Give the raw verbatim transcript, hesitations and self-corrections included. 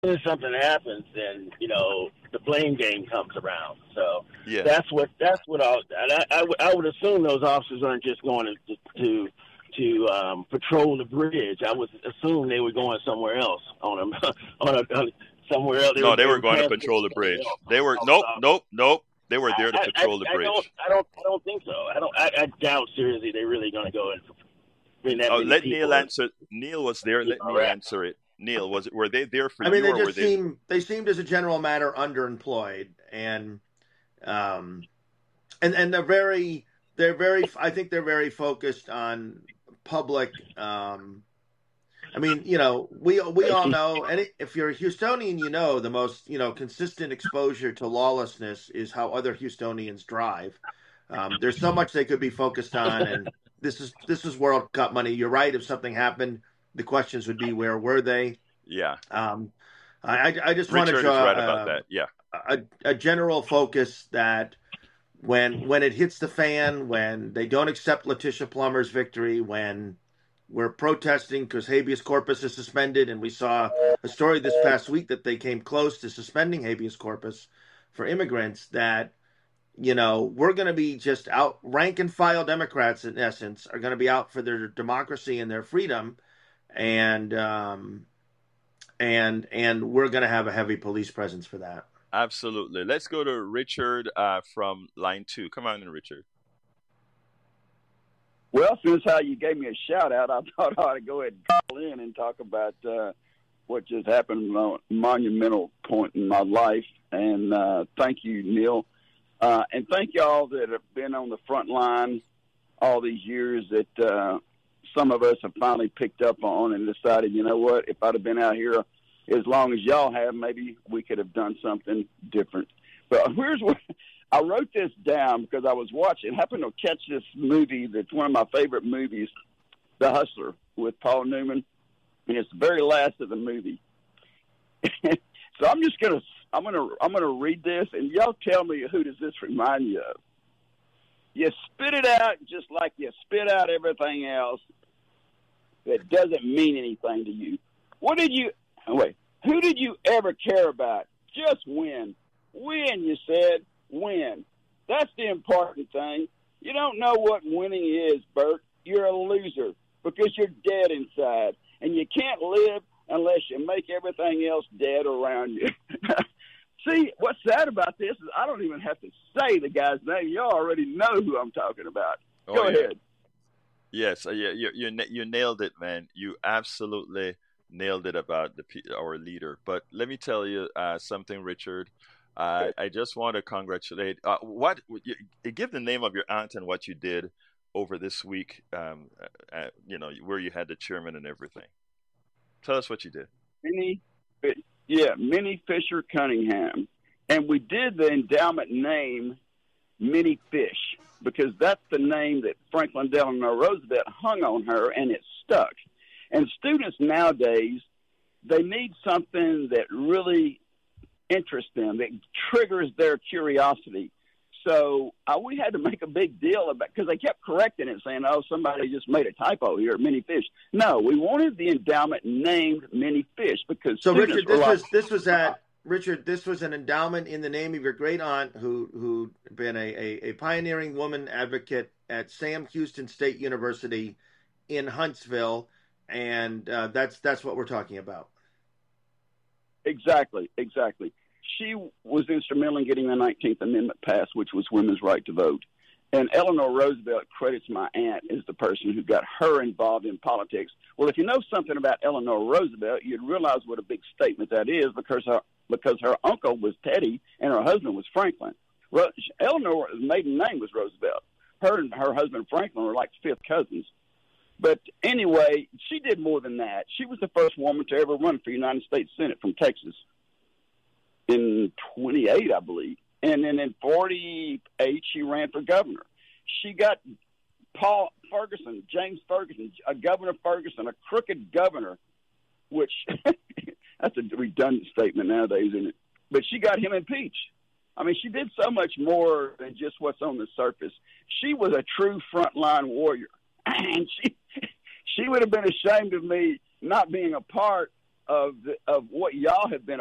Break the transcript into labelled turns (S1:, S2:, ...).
S1: soon as something happens, then you know the blame game comes around. So
S2: Yeah.
S1: that's what that's what I and I, I, w- I would assume those officers aren't just going to to to um, patrol the bridge. I would assume they were going somewhere else on a on a on somewhere else. They were
S2: No, they
S1: they
S2: were
S1: were
S2: going to
S1: transporting
S2: patrol the
S1: something
S2: bridge.
S1: else.
S2: They were
S1: I was
S2: nope,
S1: off.
S2: nope, nope. They were there to
S1: I, I,
S2: patrol the
S1: I don't
S2: bridge.
S1: I don't I don't think so. I don't I, I doubt seriously they're really going to go and bring that
S2: Oh,
S1: many
S2: let Neil
S1: people in.
S2: answer. Neil was there. Let Neil
S1: Iraq.
S2: answer it. Neil, was it? Were they there for
S3: I mean,
S2: you,
S3: they
S2: or were
S3: just
S2: they?
S3: seem they seemed as a general matter underemployed, and um, and and they're very they're very I think they're very focused on public. Um, I mean, you know, we we all know, and if you're a Houstonian, you know the most you know consistent exposure to lawlessness is how other Houstonians drive. Um, there's so much they could be focused on, and this is this is World Cup money. You're right. If something happened, the questions would be where were they?
S2: Yeah.
S3: Um, I, I just want to
S2: Richard is
S3: draw
S2: right about
S3: uh,
S2: that. Yeah.
S3: a, a general focus that when when it hits the fan, when they don't accept Letitia Plummer's victory, when we're protesting because habeas corpus is suspended, and we saw a story this past week that they came close to suspending habeas corpus for immigrants, that you know we're going to be just out. Rank and file Democrats, in essence, are going to be out for their democracy and their freedom, and um, and and we're going to have a heavy police presence for that.
S2: Absolutely. Let's go to Richard uh, from line two. Come on in, Richard.
S4: Well, since how you gave me a shout out, I thought I ought to go ahead and call in and talk about uh, what just happened on a monumental point in my life. And uh, thank you, Neil. Uh, and thank y'all that have been on the front line all these years that uh, some of us have finally picked up on and decided, you know what, if I'd have been out here as long as y'all have, maybe we could have done something different. But here's what I wrote this down because I was watching, happened to catch this movie that's one of my favorite movies, The Hustler, with Paul Newman, and it's the very last of the movie. So I'm just gonna I'm gonna I'm gonna read this, and y'all tell me, who does this remind you of? You spit it out just like you spit out everything else that doesn't mean anything to you. What did you wait? Who did you ever care about? Just win. Win, you said. Win. That's the important thing. You don't know what winning is, Bert. You're a loser because you're dead inside, and you can't live unless you make everything else dead around you. See, what's sad about this is I don't even have to say the guy's name. You already know who I'm talking about.
S2: Oh,
S4: Go
S2: yeah.
S4: ahead.
S2: Yes, uh, yeah, you, you you nailed it, man. You absolutely nailed it about the our leader. But let me tell you uh, something, Richard. Uh, I just want to congratulate. Uh, what you, give the name of your aunt and what you did over this week. Um, uh, you know where you had the chairman and everything. Tell us what you did.
S4: Minnie, yeah, Minnie Fisher Cunningham, and we did the endowment name Minnie Fish because that's the name that Franklin Delano Roosevelt hung on her, and it stuck. And students nowadays, they need something that really interests them, that triggers their curiosity. So uh, we had to make a big deal about, because they kept correcting it, saying, oh, somebody just made a typo here, Minnie Fish. No, we wanted the endowment named Minnie Fish because
S3: So
S4: students
S3: Richard,
S4: were
S3: this
S4: like,
S3: was this was at Richard, this was an endowment in the name of your great aunt, who who been a, a, a pioneering woman advocate at Sam Houston State University in Huntsville, and uh, that's that's what we're talking about.
S4: Exactly, exactly. She was instrumental in getting the nineteenth Amendment passed, which was women's right to vote. And Eleanor Roosevelt credits my aunt as the person who got her involved in politics. Well, if you know something about Eleanor Roosevelt, you'd realize what a big statement that is because her, because her uncle was Teddy and her husband was Franklin. Ro- Eleanor's maiden name was Roosevelt. Her and her husband Franklin were like fifth cousins. But anyway, she did more than that. She was the first woman to ever run for United States Senate from Texas in twenty-eight, I believe. And then in forty-eight, she ran for governor. She got Paul Ferguson, James Ferguson, a Governor Ferguson, a crooked governor, which that's a redundant statement nowadays, isn't it? But she got him impeached. I mean, she did so much more than just what's on the surface. She was a true frontline warrior. And she she would have been ashamed of me not being a part of the, of what y'all have been